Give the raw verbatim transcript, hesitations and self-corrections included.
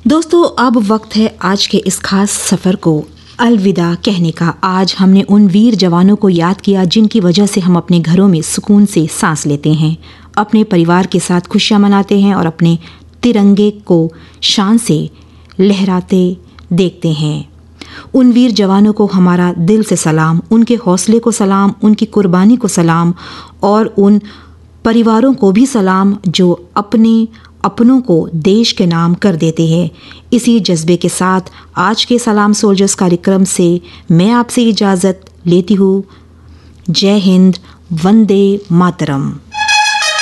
दोस्तों, अब वक्त है आज के इस खास सफ़र को अलविदा कहने का। आज हमने उन वीर जवानों को याद किया जिनकी वजह से हम अपने घरों में सुकून से सांस लेते हैं, अपने परिवार के साथ खुशियां मनाते हैं और अपने तिरंगे को शान से लहराते देखते हैं। उन वीर जवानों को हमारा दिल से सलाम, उनके हौसले को सलाम, उनकी कुर्बानी को सलाम और उन परिवारों को भी सलाम जो अपने अपनों को देश के नाम कर देते हैं। इसी जज्बे के साथ आज के सलाम सोल्जर्स कार्यक्रम से मैं आपसे इजाज़त लेती हूँ। जय हिंद, वंदे मातरम।